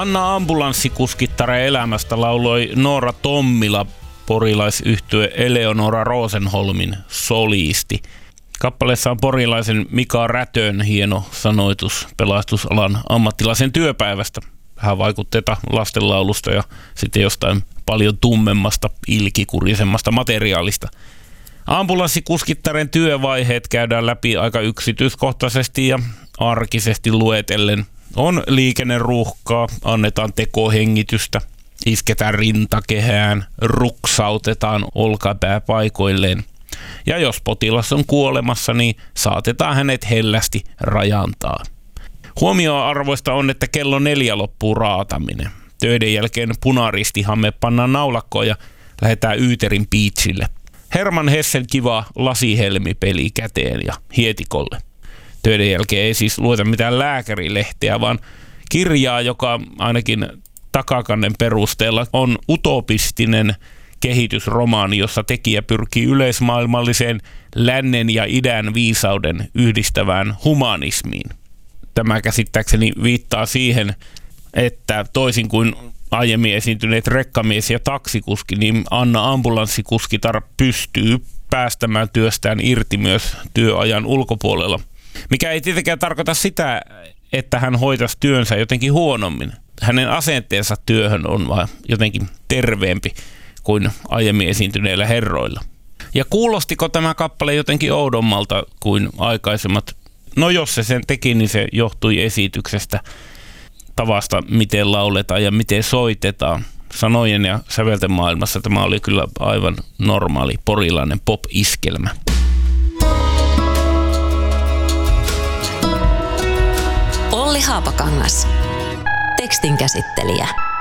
Anna ambulanssikuskittaren elämästä lauloi Noora Tommila, porilaisyhtye Eleonora Rosenholmin soliisti. Kappaleessa on porilaisen Mika Rätön hieno sanoitus pelastusalan ammattilaisen työpäivästä. Vähän vaikutteita lastenlaulusta ja sitten jostain paljon tummemmasta, ilkikurisemmasta materiaalista. Ambulanssikuskittaren työvaiheet käydään läpi aika yksityiskohtaisesti ja arkisesti luetellen. On liikenneruuhkaa, annetaan tekohengitystä, isketään rintakehään, ruksautetaan olkapää paikoilleen. Ja jos potilas on kuolemassa, niin saatetaan hänet hellästi rajantaa. Huomioarvoista on, että kello 4 loppuu raataminen. Töiden jälkeen punaristihamme pannaan naulakkoon ja lähdetään Yyterin Beachille. Herman Hessen kiva lasihelmipeli käteen ja hietikolle. Töiden jälkeen ei siis lueta mitään lääkärilehteä, vaan kirjaa, joka ainakin takakannen perusteella on utopistinen kehitysromaani, jossa tekijä pyrkii yleismaailmalliseen lännen ja idän viisauden yhdistävään humanismiin. Tämä käsittääkseni viittaa siihen, että toisin kuin aiemmin esiintyneet rekkamies ja taksikuski, niin Anna ambulanssikuskitar pystyy päästämään työstään irti myös työajan ulkopuolella. Mikä ei tietenkään tarkoita sitä, että hän hoitaisi työnsä jotenkin huonommin. Hänen asenteensa työhön on vaan jotenkin terveempi kuin aiemmin esiintyneillä herroilla. Ja kuulostiko tämä kappale jotenkin oudommalta kuin aikaisemmat? No jos se sen teki, niin se johtui esityksestä, tavasta, miten lauletaan ja miten soitetaan. Sanojen ja sävelten maailmassa tämä oli kyllä aivan normaali porilainen pop-iskelmä. Olli Haapakangas, tekstin käsittelijä.